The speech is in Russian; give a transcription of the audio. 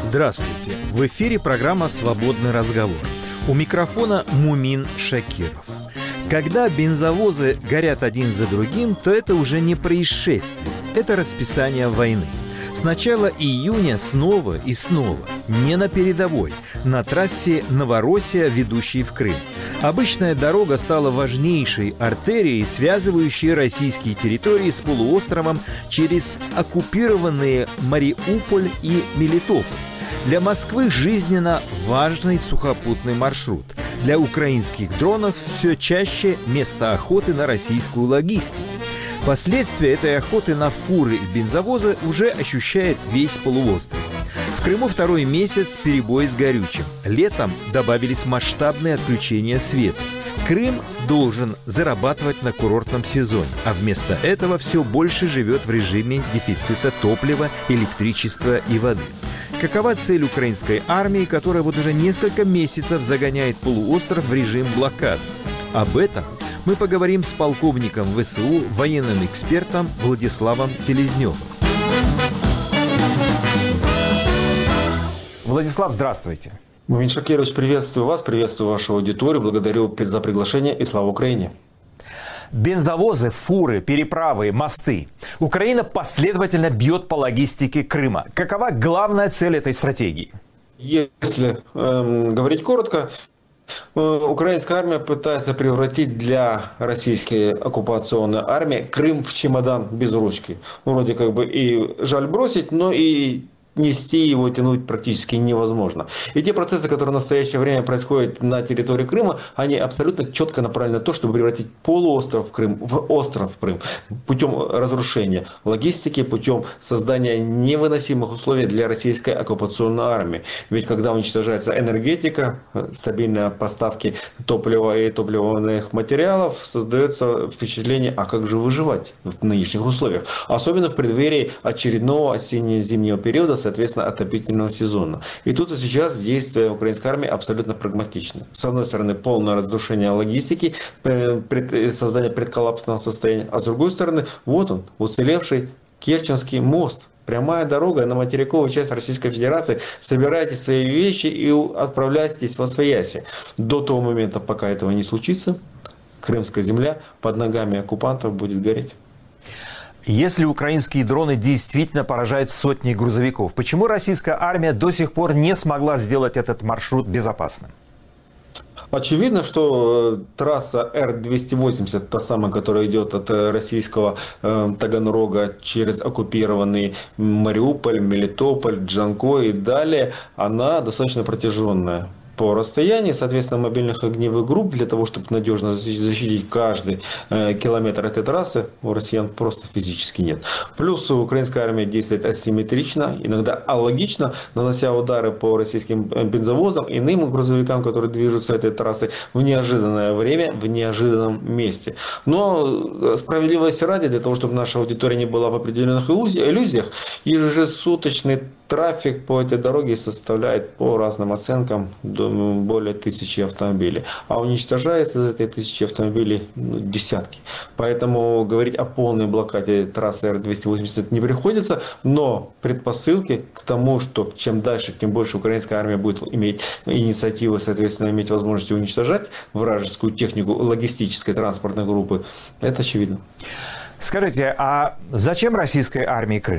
Здравствуйте! В эфире программа «Свободный разговор». У микрофона Мумин Шакиров. Когда бензовозы горят один за другим, то это уже не происшествие, это расписание войны. С начала июня снова и снова, не на передовой, на трассе Новороссия, ведущей в Крым. Обычная дорога стала важнейшей артерией, связывающей российские территории с полуостровом через оккупированные Мариуполь и Мелитополь. Для Москвы жизненно важный сухопутный маршрут. Для украинских дронов все чаще место охоты на российскую логистику. Последствия этой охоты на фуры и бензовозы уже ощущает весь полуостров. В Крыму второй месяц перебой с горючим. Летом добавились масштабные отключения света. Крым должен зарабатывать на курортном сезоне, а вместо этого все больше живет в режиме дефицита топлива, электричества и воды. Какова цель украинской армии, которая вот уже несколько месяцев загоняет полуостров в режим блокады? Об этом мы поговорим с полковником ВСУ, военным экспертом Владиславом Селезневым. Владислав, здравствуйте. Мумин Шакирович, приветствую вас, приветствую вашу аудиторию, благодарю за приглашение и слава Украине. Бензовозы, фуры, переправы, мосты. Украина последовательно бьет по логистике Крыма. Какова главная цель этой стратегии? Если говорить коротко, украинская армия пытается превратить для российской оккупационной армии Крым в чемодан без ручки. Вроде как бы и жаль бросить, но и нести его, тянуть практически невозможно. И те процессы, которые в настоящее время происходят на территории Крыма, они абсолютно четко направлены на то, чтобы превратить полуостров Крым в остров Крым путем разрушения логистики, путем создания невыносимых условий для российской оккупационной армии. Ведь когда уничтожается энергетика, стабильные поставки топлива и топливных материалов, создается впечатление, а как же выживать в нынешних условиях? Особенно в преддверии очередного осенне-зимнего периода, соответственно, отопительного сезона. И тут и сейчас действия украинской армии абсолютно прагматичны. С одной стороны, полное разрушение логистики, создание предколлапсного состояния, а с другой стороны, вот он, уцелевший Керченский мост. Прямая дорога на материковую часть Российской Федерации. Собирайте свои вещи и отправляйтесь восвояси. До того момента, пока этого не случится, крымская земля под ногами оккупантов будет гореть. Если украинские дроны действительно поражают сотни грузовиков, почему российская армия до сих пор не смогла сделать этот маршрут безопасным? Очевидно, что трасса Р-280, та самая, которая идет от российского Таганрога через оккупированный Мариуполь, Мелитополь, Джанкой и далее, она достаточно протяженная по расстоянию, соответственно, мобильных огневых групп для того, чтобы надежно защитить каждый километр этой трассы, у россиян просто физически нет. Плюс украинская армия действует асимметрично, иногда алогично, нанося удары по российским бензовозам, иным грузовикам, которые движутся этой трассой в неожиданное время, в неожиданном месте. Но справедливости ради, для того, чтобы наша аудитория не была в определенных иллюзиях, ежесуточный трафик по этой дороге составляет по разным оценкам более 1000 автомобилей. А уничтожается из этой 1000 автомобилей десятки. Поэтому говорить о полной блокаде трассы Р-280 не приходится. Но предпосылки к тому, что чем дальше, тем больше украинская армия будет иметь инициативу, соответственно, иметь возможность уничтожать вражескую технику логистической транспортной группы, это очевидно. Скажите, а зачем российской армии Крым?